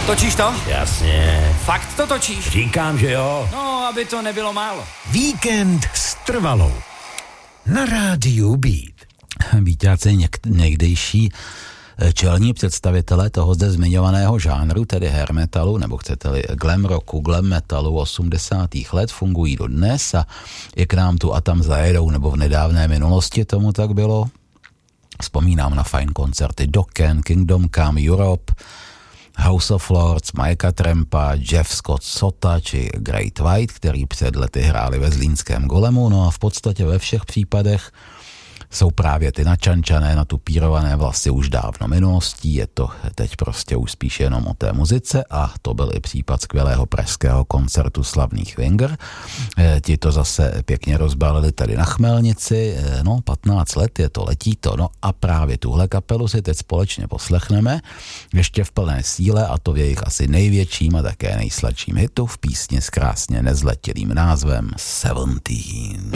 Točíš to? Jasně. Fakt to točíš? Říkám, že jo. No, aby to nebylo málo. Víkend s Trvalou. Na rádiu Beat. Víťáci někdejší čelní představitelé toho zde zmiňovaného žánru, tedy hair metalu, nebo chcete-li glam rocku, glam metalu 80. let, fungují dodnes a i k nám tu a tam zajedou, nebo v nedávné minulosti tomu tak bylo. Vzpomínám na fajn koncerty Dokken, Kingdom Come Europe, House of Lords, Mikea Trampa, Jeff Scott Sotta či Great White, který před lety hráli ve zlínském Golemu, no a v podstatě ve všech případech jsou právě ty načančané, natupírované vlasy už dávno minulostí, je to teď prostě už spíš jenom o té muzice a to byl i případ skvělého pražského koncertu slavných Winger. Ti to zase pěkně rozbalili tady na Chmelnici, 15 let je to, letí to, no a právě tuhle kapelu si teď společně poslechneme, ještě v plné síle a to v jejich asi největším a také nejsladším hitu v písni s krásně nezletilým názvem 17.